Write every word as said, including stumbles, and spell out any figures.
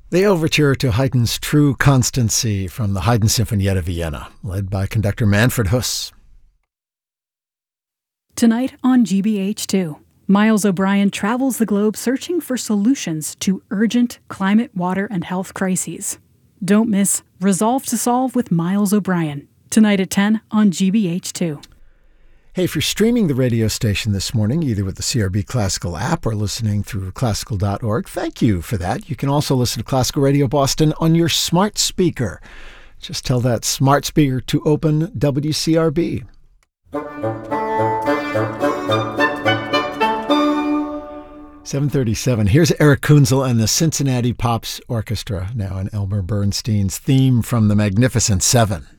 The overture to Haydn's True Constancy from the Haydn Sinfonietta Vienna, led by conductor Manfred Huss. Tonight on G B H two, Miles O'Brien travels the globe searching for solutions to urgent climate, water, and health crises. Don't miss Resolve to Solve with Miles O'Brien, tonight at ten on G B H two. Hey, if you're streaming the radio station this morning, either with the C R B Classical app or listening through classical dot org, thank you for that. You can also listen to Classical Radio Boston on your smart speaker. Just tell that smart speaker to open W C R B. seven thirty-seven. Here's Eric Kunzel and the Cincinnati Pops Orchestra now in Elmer Bernstein's theme from The Magnificent Seven.